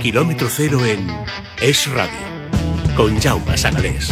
Kilómetro Cero en Es Radio, con Jaume Sagalés.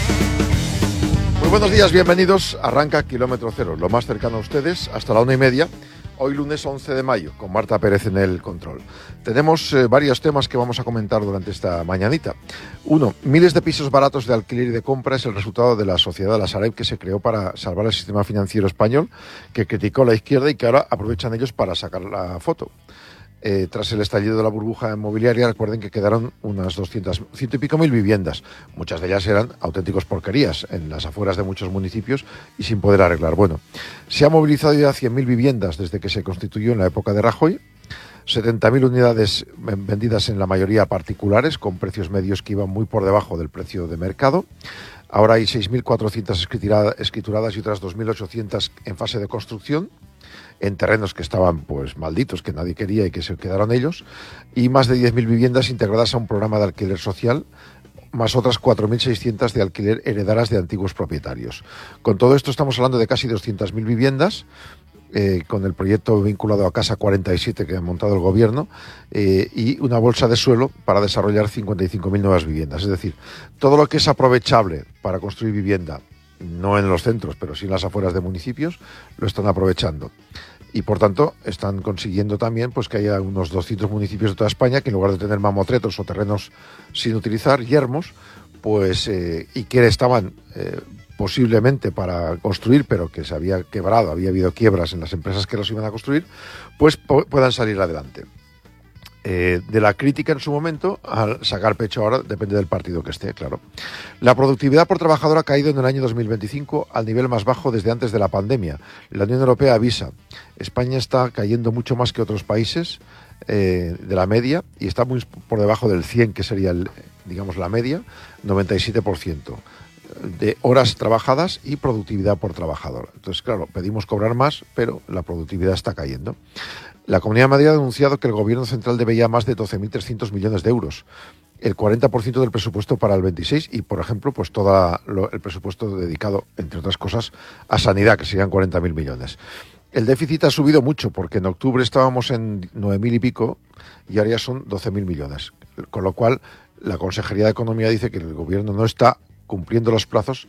Muy buenos días, bienvenidos. Arranca Kilómetro Cero, lo más cercano a ustedes, hasta la 1:30. Hoy lunes 11 de mayo, con Marta Pérez en el control. Tenemos varios temas que vamos a comentar durante esta mañanita. Uno, miles de pisos baratos de alquiler y de compra es el resultado de la sociedad de la Sareb que se creó para salvar el sistema financiero español, que criticó la izquierda y que ahora aprovechan ellos para sacar la foto. Tras el estallido de la burbuja inmobiliaria, recuerden que quedaron unas 100 y pico mil viviendas. Muchas de ellas eran auténticos porquerías en las afueras de muchos municipios y sin poder arreglar. Bueno, se han movilizado ya 100.000 viviendas desde que se constituyó en la época de Rajoy. 70.000 unidades vendidas en la mayoría particulares, con precios medios que iban muy por debajo del precio de mercado. Ahora hay 6.400 escrituradas y otras 2.800 en fase de construcción, en terrenos que estaban pues malditos, que nadie quería y que se quedaron ellos, y más de 10.000 viviendas integradas a un programa de alquiler social, más otras 4.600 de alquiler heredadas de antiguos propietarios. Con todo esto estamos hablando de casi 200.000 viviendas, con el proyecto vinculado a Casa 47 que ha montado el gobierno, y una bolsa de suelo para desarrollar 55.000 nuevas viviendas. Es decir, todo lo que es aprovechable para construir vivienda, no en los centros, pero sí en las afueras de municipios, lo están aprovechando. Y por tanto están consiguiendo también pues que haya unos 200 municipios de toda España que en lugar de tener mamotretos o terrenos sin utilizar, yermos, pues y que estaban posiblemente para construir, pero que se había quebrado, había habido quiebras en las empresas que los iban a construir, pues puedan salir adelante. De la crítica en su momento, al sacar pecho ahora, depende del partido que esté, claro. La productividad por trabajador ha caído en el año 2025 al nivel más bajo desde antes de la pandemia. La Unión Europea avisa, España está cayendo mucho más que otros países de la media y está muy por debajo del 100, que sería, la media, 97% de horas trabajadas y productividad por trabajador. Entonces, claro, pedimos cobrar más, pero la productividad está cayendo. La Comunidad de Madrid ha denunciado que el Gobierno central debe ya más de 12.300 millones de euros, el 40% del presupuesto para el 26 y, por ejemplo, pues todo el presupuesto dedicado, entre otras cosas, a sanidad, que serían 40.000 millones. El déficit ha subido mucho porque en octubre estábamos en 9.000 y pico y ahora ya son 12.000 millones, con lo cual la Consejería de Economía dice que el Gobierno no está cumpliendo los plazos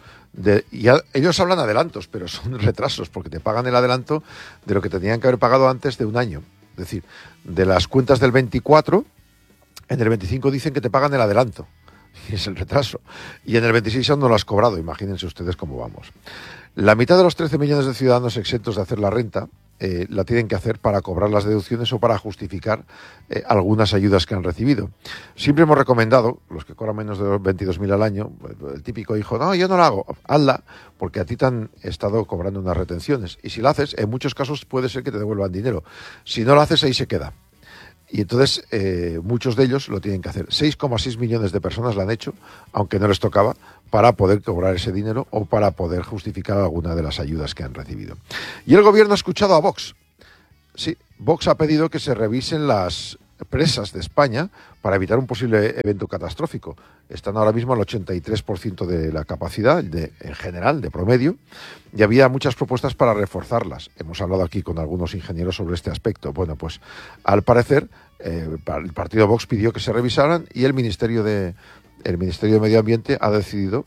ellos hablan adelantos, pero son retrasos porque te pagan el adelanto de lo que tenían que haber pagado antes de un año. Es decir, de las cuentas del 24, en el 25 dicen que te pagan el adelanto, y es el retraso, y en el 26 aún no lo has cobrado. Imagínense ustedes cómo vamos. La mitad de los 13 millones de ciudadanos exentos de hacer la renta la tienen que hacer para cobrar las deducciones o para justificar algunas ayudas que han recibido. Siempre hemos recomendado, los que cobran menos de 22.000 al año, el típico hijo, no, yo no lo hago, hazla, porque a ti te han estado cobrando unas retenciones. Y si la haces, en muchos casos puede ser que te devuelvan dinero. Si no lo haces, ahí se queda. Y entonces muchos de ellos lo tienen que hacer. 6,6 millones de personas lo han hecho, aunque no les tocaba, para poder cobrar ese dinero o para poder justificar alguna de las ayudas que han recibido. Y el gobierno ha escuchado a Vox. Sí, Vox ha pedido que se revisen las presas de España para evitar un posible evento catastrófico. Están ahora mismo al 83% de la capacidad, en general, de promedio, y había muchas propuestas para reforzarlas. Hemos hablado aquí con algunos ingenieros sobre este aspecto. Bueno, pues al parecer el partido Vox pidió que se revisaran y el Ministerio de Medio Ambiente ha decidido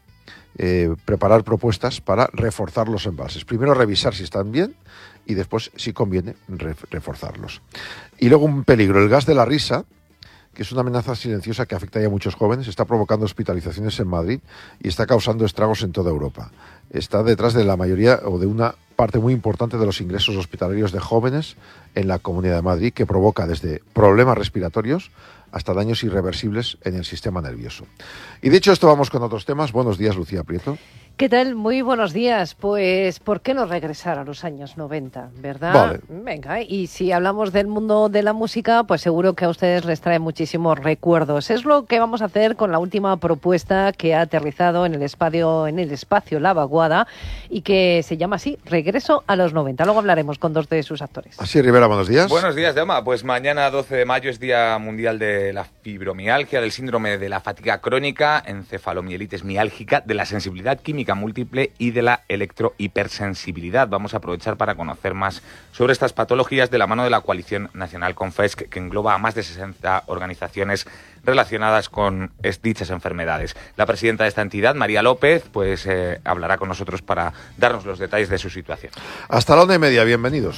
preparar propuestas para reforzar los embalses. Primero revisar si están bien y después, si conviene, reforzarlos. Y luego un peligro, el gas de la risa, que es una amenaza silenciosa que afecta ya a muchos jóvenes, está provocando hospitalizaciones en Madrid y está causando estragos en toda Europa. Está detrás de la mayoría o de una parte muy importante de los ingresos hospitalarios de jóvenes en la Comunidad de Madrid, que provoca desde problemas respiratorios hasta daños irreversibles en el sistema nervioso. Y dicho esto, vamos con otros temas. Buenos días, Lucía Prieto. ¿Qué tal? Muy buenos días. Pues, ¿por qué no regresar a los años 90, verdad? Vale. Venga, y si hablamos del mundo de la música, pues seguro que a ustedes les trae muchísimos recuerdos. Es lo que vamos a hacer con la última propuesta que ha aterrizado en el espacio La Vaguada y que se llama así, Regreso a los 90. Luego hablaremos con dos de sus actores. Así, Rivera Rivera, buenos días. Buenos días, Jaume. Pues mañana 12 de mayo es Día Mundial de la Fibromialgia, del síndrome de la fatiga crónica, encefalomielitis miálgica, de la sensibilidad química múltiple y de la electrohipersensibilidad. Vamos a aprovechar para conocer más sobre estas patologías de la mano de la Coalición Nacional Confesc, que engloba a más de 60 organizaciones relacionadas con dichas enfermedades. La presidenta de esta entidad, María López, pues hablará con nosotros para darnos los detalles de su situación. Hasta la 1:30, bienvenidos.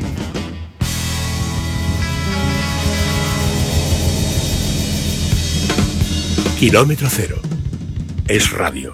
Kilómetro Cero. Es radio.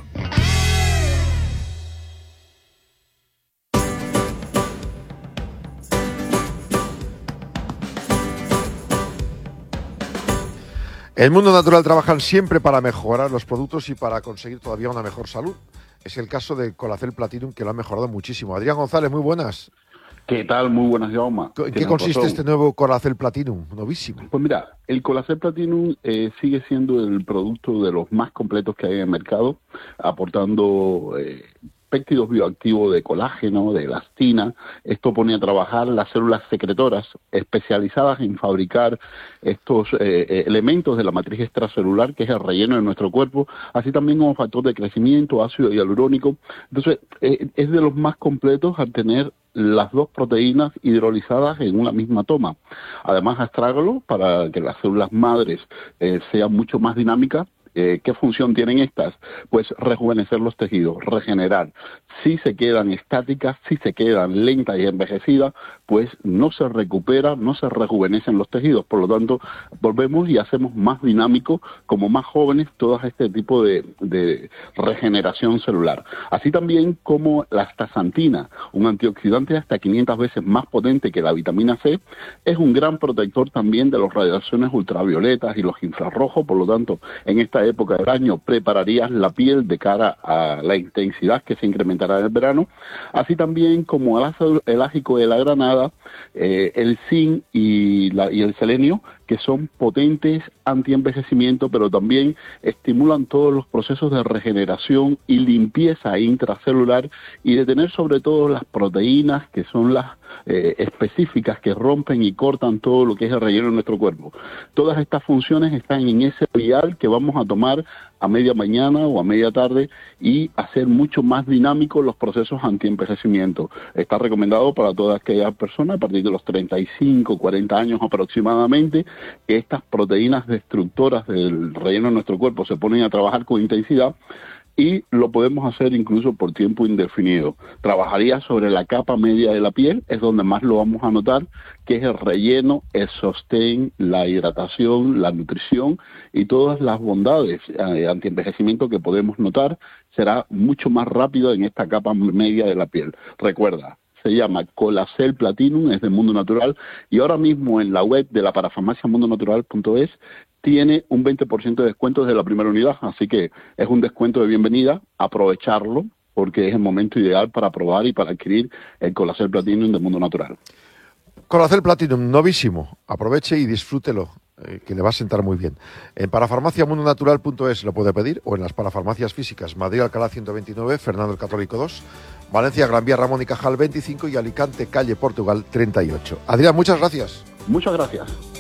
En el mundo natural trabajan siempre para mejorar los productos y para conseguir todavía una mejor salud. Es el caso de Colacel Platinum, que lo ha mejorado muchísimo. Adrián González, muy buenas. ¿Qué tal? Muy buenas, Jaume. ¿En qué consiste este nuevo Colacel Platinum? Novísimo. Pues mira, el Colacel Platinum sigue siendo el producto de los más completos que hay en el mercado, aportando péptidos bioactivos de colágeno, de elastina. Esto pone a trabajar las células secretoras especializadas en fabricar estos elementos de la matriz extracelular, que es el relleno de nuestro cuerpo, así también como factor de crecimiento, ácido hialurónico. Entonces, es de los más completos al tener las dos proteínas hidrolizadas en una misma toma. Además, astrágalo para que las células madres sean mucho más dinámicas. ¿Qué función tienen estas? Pues rejuvenecer los tejidos, regenerar. Si se quedan estáticas, si se quedan lentas y envejecidas, pues no se recuperan, no se rejuvenecen los tejidos. Por lo tanto, volvemos y hacemos más dinámico, como más jóvenes, todo este tipo de regeneración celular. Así también como la astaxantina, un antioxidante hasta 500 veces más potente que la vitamina C, es un gran protector también de las radiaciones ultravioletas y los infrarrojos. Por lo tanto, en esta época del año prepararías la piel de cara a la intensidad que se incrementará en el verano, así también como el ácido elágico de la granada, el zinc y el selenio, que son potentes antienvejecimiento, pero también estimulan todos los procesos de regeneración y limpieza intracelular, y de tener sobre todo las proteínas, que son las específicas que rompen y cortan todo lo que es el relleno de nuestro cuerpo. Todas estas funciones están en ese vial que vamos a tomar a media mañana o a media tarde y hacer mucho más dinámicos los procesos antienvejecimiento. Está recomendado para todas aquellas personas a partir de los 35, 40 años aproximadamente, que estas proteínas destructoras del relleno de nuestro cuerpo se ponen a trabajar con intensidad, y lo podemos hacer incluso por tiempo indefinido. Trabajaría sobre la capa media de la piel, es donde más lo vamos a notar, que es el relleno, el sostén, la hidratación, la nutrición y todas las bondades antienvejecimiento que podemos notar. Será mucho más rápido en esta capa media de la piel. Recuerda, se llama Colacel Platinum, es del Mundo Natural, y ahora mismo en la web de la parafarmacia mundonatural.es tiene un 20% de descuento desde la primera unidad, así que es un descuento de bienvenida, aprovecharlo, porque es el momento ideal para probar y para adquirir el Colacel Platinum del Mundo Natural. Colacel Platinum, novísimo. Aproveche y disfrútelo, que le va a sentar muy bien. En parafarmaciamundonatural.es lo puede pedir, o en las parafarmacias físicas: Madrid Alcalá 129, Fernando el Católico 2, Valencia Gran Vía Ramón y Cajal 25 y Alicante Calle Portugal 38. Adrián, muchas gracias. Muchas gracias.